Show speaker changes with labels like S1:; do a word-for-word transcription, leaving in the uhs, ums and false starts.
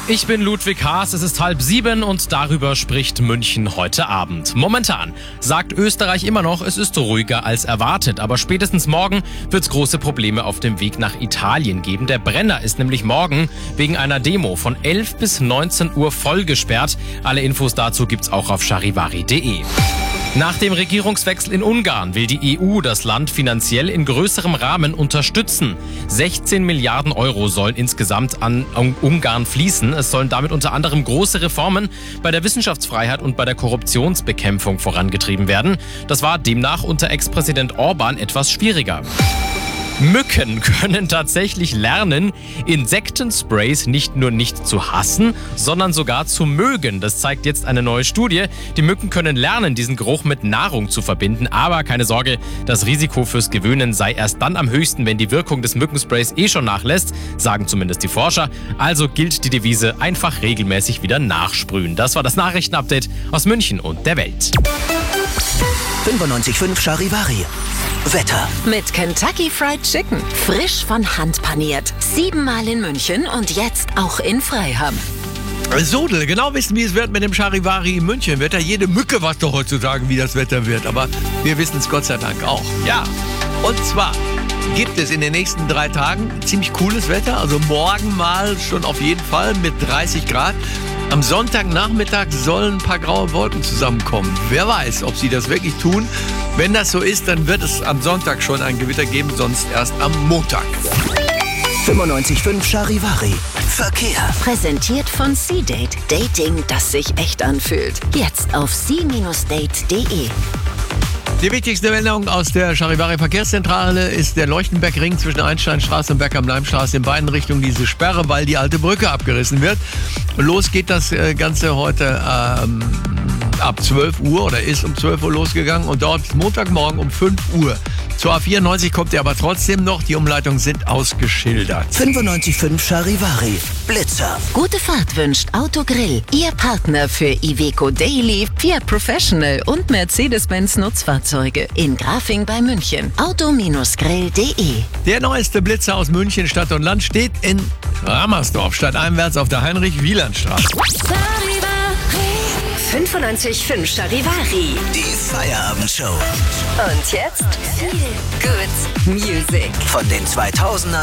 S1: Ich bin Ludwig Haas, es ist halb sieben und darüber spricht München heute Abend. Momentan sagt Österreich immer noch, es ist ruhiger als erwartet, aber spätestens morgen wird es große Probleme auf dem Weg nach Italien geben. Der Brenner ist nämlich morgen wegen einer Demo von elf bis neunzehn Uhr voll gesperrt. Alle Infos dazu gibt's auch auf charivari punkt de. Nach dem Regierungswechsel in Ungarn will die E U das Land finanziell in größerem Rahmen unterstützen. sechzehn Milliarden Euro sollen insgesamt an Ungarn fließen. Es sollen damit unter anderem große Reformen bei der Wissenschaftsfreiheit und bei der Korruptionsbekämpfung vorangetrieben werden. Das war demnach unter Ex-Präsident Orban etwas schwieriger. Mücken können tatsächlich lernen, Insektensprays nicht nur nicht zu hassen, sondern sogar zu mögen. Das zeigt jetzt eine neue Studie. Die Mücken können lernen, diesen Geruch mit Nahrung zu verbinden. Aber keine Sorge, das Risiko fürs Gewöhnen sei erst dann am höchsten, wenn die Wirkung des Mückensprays eh schon nachlässt, sagen zumindest die Forscher. Also gilt die Devise, einfach regelmäßig wieder nachsprühen. Das war das Nachrichtenupdate aus München und der Welt.
S2: fünfundneunzig Komma fünf Charivari. Wetter.
S3: Mit Kentucky Fried Chicken. Frisch von Hand paniert. Siebenmal in München und jetzt auch in Freiham.
S4: Sodel, genau wissen, wie es wird mit dem Charivari in München. Wetter, jede Mücke weiß doch heutzutage, wie das Wetter wird. Aber wir wissen es Gott sei Dank auch. Ja, und zwar gibt es in den nächsten drei Tagen ziemlich cooles Wetter. Also morgen mal schon auf jeden Fall mit dreißig Grad. Am Sonntagnachmittag sollen ein paar graue Wolken zusammenkommen. Wer weiß, ob sie das wirklich tun. Wenn das so ist, dann wird es am Sonntag schon ein Gewitter geben, sonst erst am Montag.
S2: fünfundneunzig Komma fünf Charivari. Verkehr.
S3: Präsentiert von C-Date. Dating, das sich echt anfühlt. Jetzt auf c Bindestrich date punkt de.
S4: Die wichtigste Meldung aus der Charivari Verkehrszentrale ist der Leuchtenbergring zwischen Einsteinstraße und Berg-am-Leim-Straße in beiden Richtungen diese Sperre, weil die alte Brücke abgerissen wird. Los geht das Ganze heute ähm, ab zwölf Uhr oder ist um zwölf Uhr losgegangen und dort Montagmorgen um fünf Uhr. Zur A vierundneunzig kommt ihr aber trotzdem noch. Die Umleitungen sind ausgeschildert.
S2: fünfundneunzig Komma fünf Charivari. Blitzer.
S3: Gute Fahrt wünscht Autogrill. Ihr Partner für Iveco Daily, Fiat Professional und Mercedes-Benz Nutzfahrzeuge. In Grafing bei München. auto Bindestrich grill punkt de.
S4: Der neueste Blitzer aus München, Stadt und Land, steht in Ramersdorf, stadteinwärts auf der Heinrich-Wieland-Straße.
S3: fünfundneunzig Komma fünf Charivari.
S2: Die Feierabendshow.
S3: Und jetzt viel Good Music.
S2: Von den zweitausendern